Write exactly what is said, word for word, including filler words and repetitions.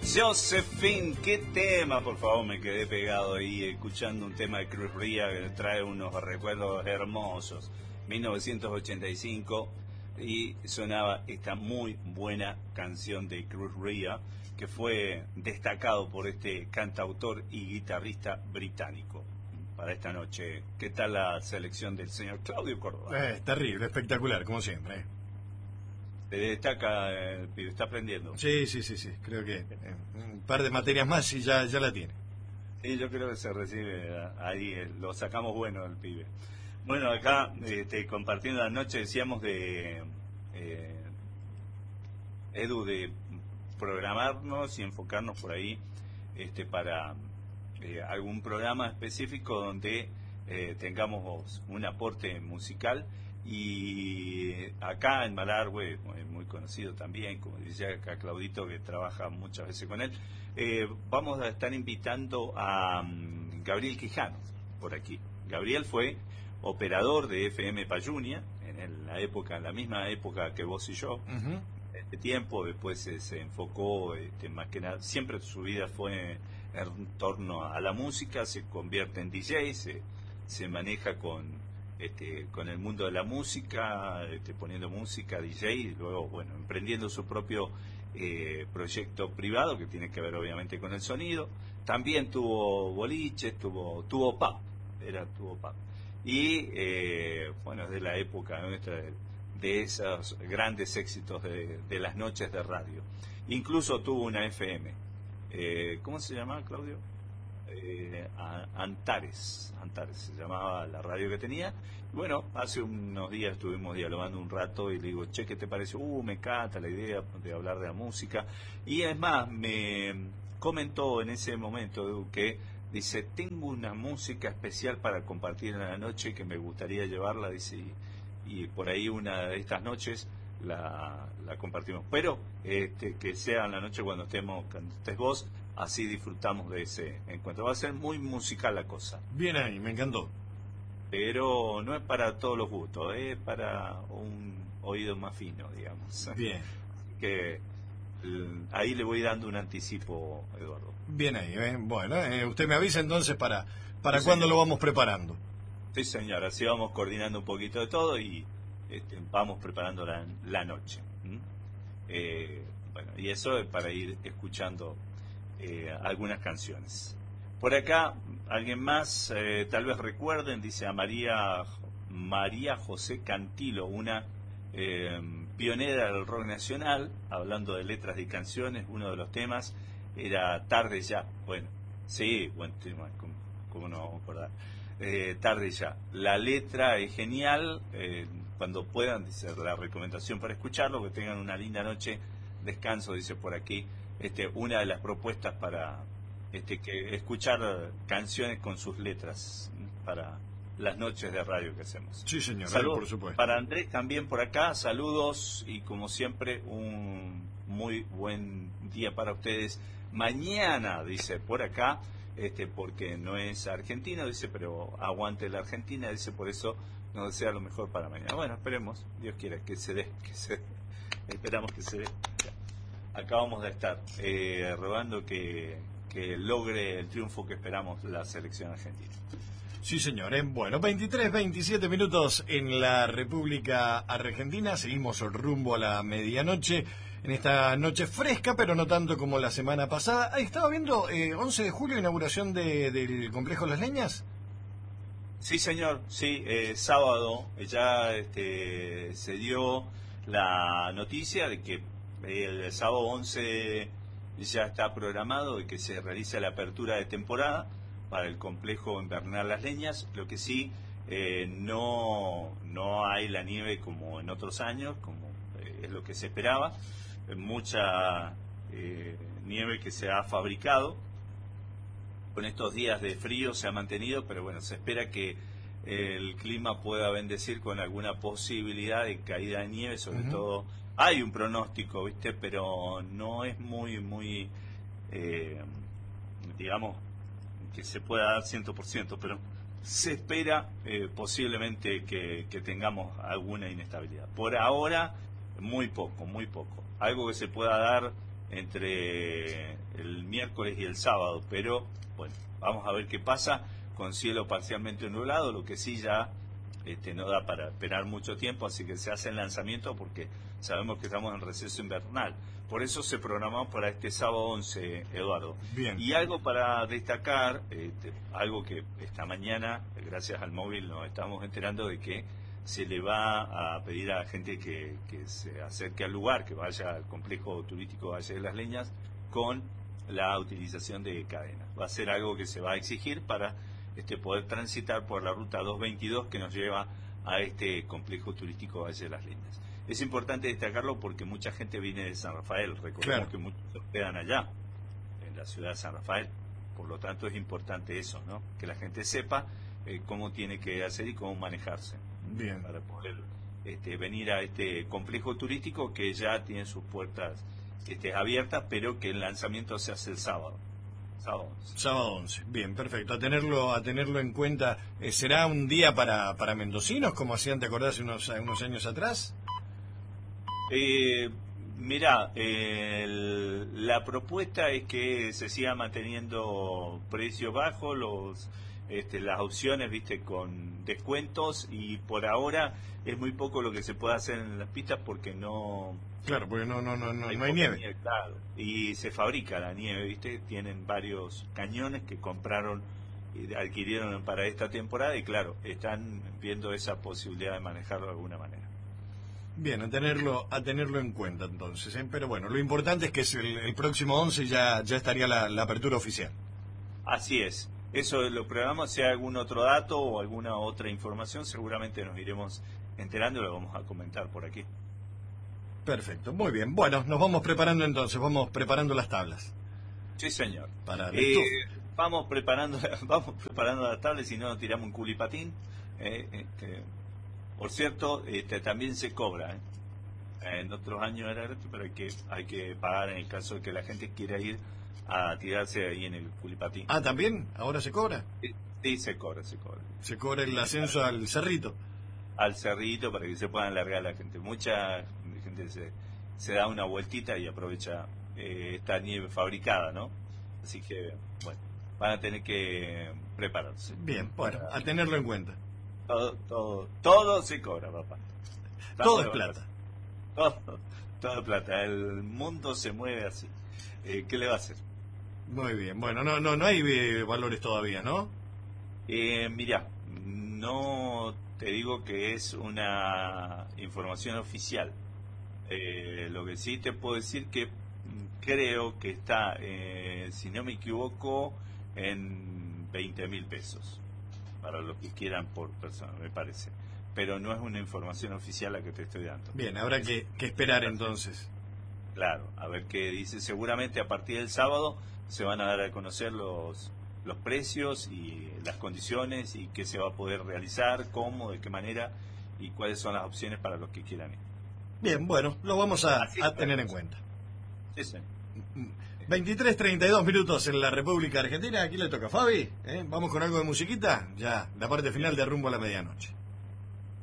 Josephine, qué tema, por favor, me quedé pegado ahí escuchando un tema de Cruz Ría que trae unos recuerdos hermosos. mil novecientos ochenta y cinco y sonaba esta muy buena canción de Cruz Ría que fue destacado por este cantautor y guitarrista británico. Para esta noche, ¿qué tal la selección del señor Claudio Córdoba? Eh, terrible, espectacular, como siempre. Eh. Se destaca, el pibe, está aprendiendo. Sí, sí, sí, sí, creo que eh, un par de materias más y ya, ya la tiene. Sí, yo creo que se recibe ahí, eh, lo sacamos bueno el pibe. Bueno, acá este, compartiendo la noche decíamos de eh, Edu, de programarnos y enfocarnos por ahí este, para eh, algún programa específico donde eh, tengamos un aporte musical. Y acá en Malargüe, muy conocido también, como decía acá Claudito, que trabaja muchas veces con él, eh, vamos a estar invitando a um, Gabriel Quijano por aquí. Gabriel fue operador de F M Payunia en el, la época, en la misma época que vos y yo. Uh-huh. Este tiempo, después se, se enfocó este, más que nada, siempre su vida fue en torno a la música, se convierte en D J, se, se maneja con Este, con el mundo de la música, este, poniendo música, D J, y luego, bueno, emprendiendo su propio eh, proyecto privado que tiene que ver obviamente con el sonido. También tuvo boliches, tuvo, tuvo pub, era tuvo pub. Y, eh, bueno, es de la época nuestra de, de esos grandes éxitos de, de las noches de radio. Incluso tuvo una F M. Eh, ¿Cómo se llamaba, Claudio? Eh, Antares, Antares se llamaba la radio que tenía. Bueno, hace unos días estuvimos dialogando un rato y le digo, che, ¿qué te parece? Uh, me encanta la idea de hablar de la música. Y es más, me comentó en ese momento que dice, tengo una música especial para compartir en la noche que me gustaría llevarla, dice, y, y por ahí una de estas noches la, la compartimos. Pero este, que sea en la noche cuando estemos, cuando estés vos, así disfrutamos de ese encuentro. Va a ser muy musical la cosa. Bien ahí, me encantó. Pero no es para todos los gustos, es para un oído más fino, digamos. Bien. Que ahí le voy dando un anticipo, Eduardo. Bien ahí, ¿eh? Bueno, eh, usted me avisa entonces para, para sí, cuándo lo vamos preparando. Sí, señor, así vamos coordinando un poquito de todo y este, vamos preparando la, la noche. ¿Mm? Eh, bueno, y eso es para ir escuchando Eh, algunas canciones. Por acá, alguien más, eh, tal vez recuerden, dice a María María José Cantilo, una eh, pionera del rock nacional, hablando de letras y canciones. Uno de los temas era Tarde Ya. Bueno, sí, buen tema, ¿cómo, cómo no vamos a acordar? Eh, Tarde Ya. La letra es genial, eh, cuando puedan, dice la recomendación para escucharlo, que tengan una linda noche, descanso, dice por aquí. Este, una de las propuestas para este, que escuchar canciones con sus letras para las noches de radio que hacemos. Sí, señor, saludos por supuesto. Para Andrés también por acá, saludos y como siempre un muy buen día para ustedes. Mañana, dice por acá, este, porque no es Argentina, dice, pero aguante la Argentina, dice, por eso nos desea lo mejor para mañana. Bueno, esperemos, Dios quiera que se dé, que se dé. Esperamos que se dé. Acabamos de estar eh, rogando que, que logre el triunfo que esperamos la selección argentina. Sí, señor. ¿eh? Bueno, veintitrés, veintisiete minutos en la República Argentina. Seguimos rumbo a la medianoche. En esta noche fresca, pero no tanto como la semana pasada. Ah, estaba viendo eh, once de julio, inauguración de, del complejo Las Leñas. Sí, señor. Sí, eh, sábado ya este, se dio la noticia de que el sábado once ya está programado de que se realice la apertura de temporada para el complejo invernal Las Leñas. Lo que sí, eh, no, no hay la nieve como en otros años, como eh, es lo que se esperaba. Eh, mucha eh, nieve que se ha fabricado. Con estos días de frío se ha mantenido, pero bueno, se espera que el clima pueda bendecir con alguna posibilidad de caída de nieve, sobre uh-huh. todo hay un pronóstico, viste, pero no es muy muy eh, digamos que se pueda dar cien por ciento, pero se espera eh, posiblemente que, que tengamos alguna inestabilidad. Por ahora muy poco, muy poco. Algo que se pueda dar entre el miércoles y el sábado, pero bueno, vamos a ver qué pasa con cielo parcialmente nublado, lo que sí ya este, no da para esperar mucho tiempo, así que se hace el lanzamiento porque sabemos que estamos en receso invernal. Por eso se programó para este sábado once, Eduardo. Bien. Y algo para destacar, este, algo que esta mañana, gracias al móvil, nos estamos enterando de que se le va a pedir a la gente que, que se acerque al lugar, que vaya al complejo turístico Valle de las Leñas, con la utilización de cadenas. Va a ser algo que se va a exigir para este, poder transitar por la ruta doscientos veintidós que nos lleva a este complejo turístico Valle de las Leñas. Es importante destacarlo porque mucha gente viene de San Rafael, recordemos claro. que muchos se hospedan allá, en la ciudad de San Rafael, por lo tanto es importante eso, ¿no? Que la gente sepa eh, cómo tiene que hacer y cómo manejarse. Bien. Para poder este, venir a este complejo turístico que ya tiene sus puertas este, abiertas, pero que el lanzamiento se hace el sábado. Sábado once. Sábado once. Bien, perfecto. A tenerlo, a tenerlo en cuenta. Eh, ¿Será un día para, para mendocinos, como hacían, te acordás, unos, unos años atrás? Eh, mirá, eh, el, la propuesta es que se siga manteniendo precios bajos, los este, las opciones, viste, con descuentos, y por ahora es muy poco lo que se puede hacer en las pistas porque no... Claro, porque no no no no hay, no hay nieve. nieve. Claro, y se fabrica la nieve, viste, tienen varios cañones que compraron y adquirieron para esta temporada y claro, están viendo esa posibilidad de manejarlo de alguna manera. Bien, a tenerlo a tenerlo en cuenta entonces, ¿eh? Pero bueno, lo importante es que es el, el próximo once ya ya estaría la, la apertura oficial. Así es, eso lo programamos. Si hay algún otro dato o alguna otra información, seguramente nos iremos enterando y lo vamos a comentar por aquí. Perfecto, muy bien. Bueno, nos vamos preparando entonces, vamos preparando las tablas. Sí, señor. Para eh, vamos preparando vamos preparando las tablas y no nos tiramos un culipatín. Eh, este, Por cierto, este, también se cobra. ¿eh? En otros años era gratis, pero hay que hay que pagar en el caso de que la gente quiera ir a tirarse ahí en el culipatín. Ah, ¿también? ¿Ahora se cobra? Sí, sí, se cobra, se cobra. Se cobra el ascenso al cerrito. Al cerrito para que se puedan largar la gente. Mucha gente se, se da una vueltita y aprovecha eh, esta nieve fabricada, ¿no? Así que, bueno, van a tener que prepararse. Bien, bueno, a tenerlo en cuenta. Todo, todo, todo se cobra, papá. Estamos todo es plata. Todo, todo es plata. El mundo se mueve así. Eh, ¿Qué le va a hacer? Muy bien. Bueno, no, no, no hay eh, valores todavía, ¿no? Eh, mirá, no te digo que es una información oficial. Eh, lo que sí te puedo decir que creo que está, eh, si no me equivoco, en veinte mil pesos. Para los que quieran por persona, me parece. Pero no es una información oficial la que te estoy dando. Bien, habrá que, que esperar entonces. Claro, a ver qué dice. Seguramente a partir del sábado se van a dar a conocer los, los precios y las condiciones y qué se va a poder realizar, cómo, de qué manera y cuáles son las opciones para los que quieran ir. Bien, bueno, lo vamos a, a tener en cuenta. Sí, sí. veintitrés treinta y dos minutos en la República Argentina. Aquí le toca a Fabi. ¿eh? Vamos con algo de musiquita. Ya, la parte final de Rumbo a la Medianoche.